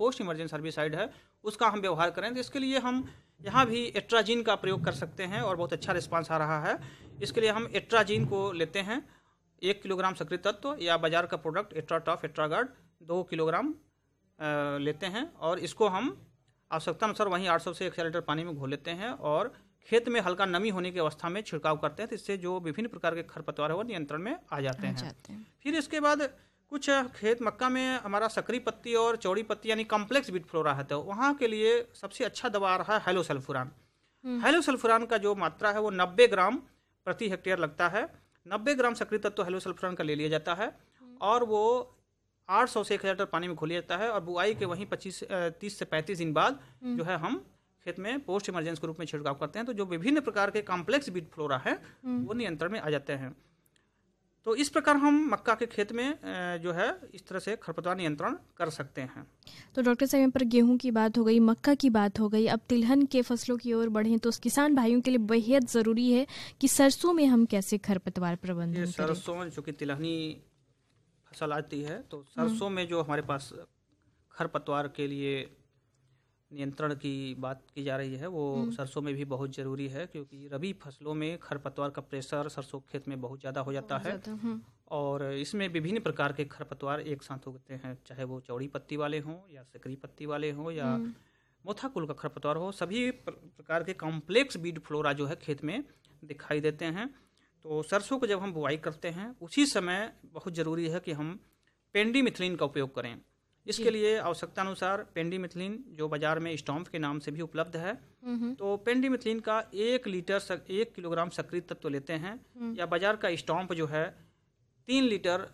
Post emergency herbicide है उसका हम व्यवहार करें। तो इसके लिए हम यहाँ भी एट्राजीन का प्रयोग कर सकते हैं और बहुत अच्छा रिस्पांस आ रहा है। इसके लिए हम एट्राजीन को लेते हैं 1 किलोग्राम सक्रिय तत्व या बाजार का प्रोडक्ट एट्राटॉफ एट्रागार्ड 2 किलोग्राम लेते हैं और इसको हम आवश्यकता अनुसार वहीं 800 से 1 लीटर पानी में घोल लेते हैं और खेत में हल्का नमी होने की अवस्था में छिड़काव करते हैं। तो इससे जो विभिन्न प्रकार के खरपतवार है वो नियंत्रण में आ जाते हैं। फिर इसके बाद कुछ खेत मक्का में हमारा सकरी पत्ती और चौड़ी पत्ती यानी कॉम्प्लेक्स बीट फ्लोरा है, तो वहाँ के लिए सबसे अच्छा दवा आ रहा है हेलोसल्फुरान। हेलोसल्फुरान का जो मात्रा है वो 90 ग्राम प्रति हेक्टेयर लगता है। 90 ग्राम सक्रिय तत्व हेलोसल्फुरान का ले लिया जाता है और वो 800 से 1 लीटर पानी में घोल लिया जाता है और बुआई के वहीं 30 से 35 दिन बाद जो है हम खेत में पोस्ट इमरजेंसी के रूप में छिड़काव करते हैं। तो जो विभिन्न प्रकार के कॉम्प्लेक्स बीट फ्लोरा है वो नियंत्रण में आ जाते हैं। तो इस प्रकार हम मक्का के खेत में जो है इस तरह से खरपतवार नियंत्रण कर सकते हैं। तो डॉक्टर साहब, यहाँ पर गेहूं की बात हो गई, मक्का की बात हो गई, अब तिलहन के फसलों की ओर बढ़ें तो किसान भाइयों के लिए बेहद ज़रूरी है कि सरसों में हम कैसे खरपतवार प्रबंधन करें। सरसों जो कि तिलहनी फसल आती है, तो सरसों में जो हमारे पास खरपतवार के लिए नियंत्रण की बात की जा रही है वो सरसों में भी बहुत ज़रूरी है, क्योंकि रबी फसलों में खरपतवार का प्रेशर सरसों खेत में बहुत ज़्यादा हो जाता है और इसमें विभिन्न प्रकार के खरपतवार एक साथ उगते हैं, चाहे वो चौड़ी पत्ती वाले हों या सकरी पत्ती वाले हों या मोथा कुल का खरपतवार हो। सभी प्रकार के कॉम्प्लेक्स बीड फ्लोरा जो है खेत में दिखाई देते हैं। तो सरसों को जब हम बुआई करते हैं उसी समय बहुत ज़रूरी है कि हम पेंडीमिथलिन का उपयोग करें। इसके लिए आवश्यकता अनुसार पेंडीमिथलिन जो बाजार में स्टॉम्प के नाम से भी उपलब्ध है, तो पेंडीमिथलिन का 1 किलोग्राम सक्रिय तत्व लेते हैं या बाजार का स्टॉम्प जो है 3 लीटर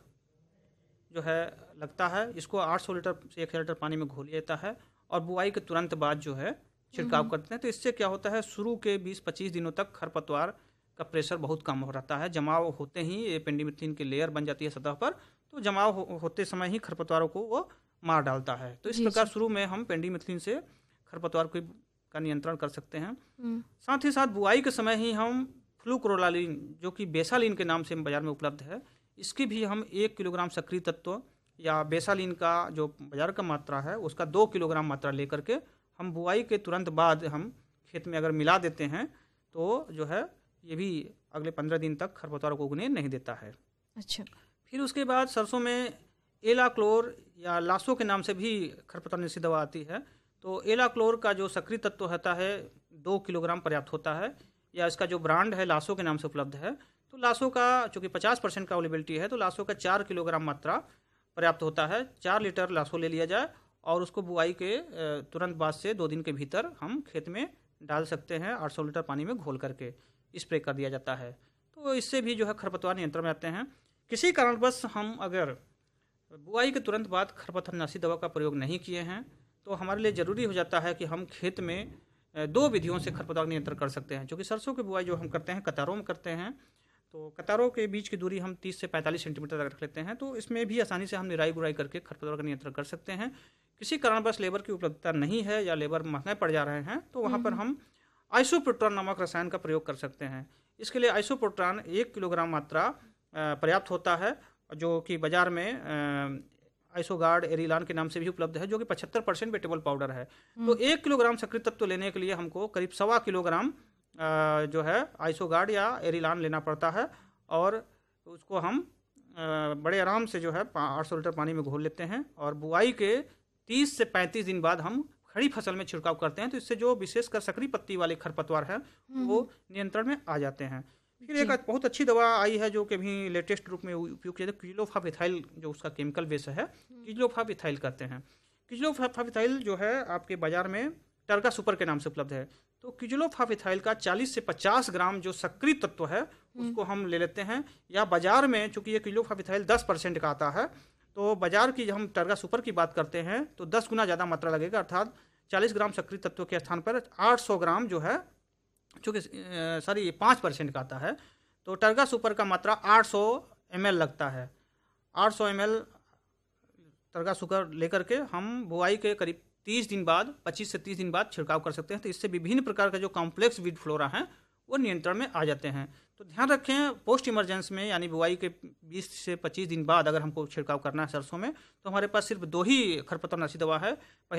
जो है लगता है। इसको 800 लीटर से 1 लीटर पानी में घोल लिया जाता है और बुआई के तुरंत बाद जो है छिड़काव करते हैं। तो इससे क्या होता है, शुरू के 20-25 दिनों तक खरपतवार का प्रेशर बहुत कम हो रहता है। जमाव होते ही ये पेंडीमिथलिन की लेयर बन जाती है सतह पर, तो जमाव होते समय ही खरपतवारों को वो मार डालता है। तो इस प्रकार शुरू में हम पेंडीमिथलिन से खरपतवार का नियंत्रण कर सकते हैं। साथ ही साथ बुआई के समय ही हम फ्लूक्रोलालिन जो कि बेसालिन के नाम से बाजार में उपलब्ध है, इसकी भी हम 1 किलोग्राम सक्रिय तत्व या बेसालिन का जो बाजार का मात्रा है उसका 2 किलोग्राम मात्रा लेकर के हम बुआई के तुरंत बाद हम खेत में अगर मिला देते हैं तो जो है ये भी अगले 15 दिन तक खरपतवार को उगने नहीं देता है। अच्छा। फिर उसके बाद सरसों में एलाक्लोर या लासो के नाम से भी खरपतवार निषेध दवा आती है। तो एलाक्लोर का जो सक्रिय तत्व होता है 2 किलोग्राम पर्याप्त होता है, या इसका जो ब्रांड है लासो के नाम से उपलब्ध है। तो लासो का चूँकि 50% का अवेलेबिलिटी है, तो लासो का 4 किलोग्राम मात्रा पर्याप्त होता है। 4 लीटर लासो ले लिया जाए और उसको बुआई के तुरंत बाद से 2 दिन के भीतर हम खेत में डाल सकते हैं। 800 लीटर पानी में घोल करके स्प्रे कर दिया जाता है। तो इससे भी जो है खरपतवार नियंत्रण में आते हैं। किसी कारणवश हम अगर बुआई के तुरंत बाद खरपतवारनाशी दवा का प्रयोग नहीं किए हैं तो हमारे लिए ज़रूरी हो जाता है कि हम खेत में 2 विधियों से खरपतवार नियंत्रण कर सकते हैं। क्योंकि सरसों की बुआई जो हम करते हैं कतारों में करते हैं, तो कतारों के बीच की दूरी हम 30 से 45 सेंटीमीटर तक रख लेते हैं। तो इसमें भी आसानी से हम निराई गुड़ाई करके खरपतवार का नियंत्रण कर सकते हैं। किसी कारणवश लेबर की उपलब्धता नहीं है या लेबर महंगे पड़ जा रहे हैं तो वहाँ पर हम आइसोप्रोट्रॉन नामक रसायन का प्रयोग कर सकते हैं। इसके लिए आइसोप्रोट्रॉन 1 किलोग्राम मात्रा पर्याप्त होता है, जो कि बाजार में आइसोगार्ड एरिलान के नाम से भी उपलब्ध है, जो कि 75% वेटेबल पाउडर है। तो 1 किलोग्राम सक्रिय तत्व लेने के लिए हमको करीब 1.25 किलोग्राम जो है आइसोगार्ड या एरिलान लेना पड़ता है और उसको हम बड़े आराम से जो है 800 लीटर पानी में घोल लेते हैं और बुआई के 30 से 35 दिन बाद हम खड़ी फसल में छिड़काव करते हैं। तो इससे जो विशेषकर सकरी पत्ती वाले खरपतवार है वो नियंत्रण में आ जाते हैं। फिर एक बहुत अच्छी दवा आई है जो कि अभी लेटेस्ट रूप में उपयोग किया जाता है, क्विजलोफाविथाइल जो उसका केमिकल बेस है, क्विजलोफाविथाइल कहते हैं। क्विजलोफाविथाइल जो है आपके बाजार में टर्गा सुपर के नाम से उपलब्ध है। तो क्विजलोफाविथाइल का 40 से 50 ग्राम जो सक्रिय तत्व है उसको हम ले लेते हैं, या बाजार में चूंकि ये क्विजलोफाविथाइल 10% का आता है, तो बाजार की जब हम टर्गा सुपर की बात करते हैं तो 10 गुना ज़्यादा मात्रा लगेगा, अर्थात 40 ग्राम सक्रिय तत्व के स्थान पर 800 ग्राम जो है चूँकि ये 5% का आता है, तो टर्गा सुपर का मात्रा 800 ml लगता है। 800 ml टर्गा सुपर लेकर के हम बुआई के करीब 30 दिन बाद 25 से 30 दिन बाद छिड़काव कर सकते हैं। तो इससे विभिन्न प्रकार का जो कॉम्प्लेक्स वीड फ्लोरा हैं वो नियंत्रण में आ जाते हैं। तो ध्यान रखें, पोस्ट इमरजेंसी में यानी बुआई के 20 से 25 दिन बाद अगर हमको छिड़काव करना है सरसों में, तो हमारे पास सिर्फ 2 ही खरपतवारनाशी दवा है।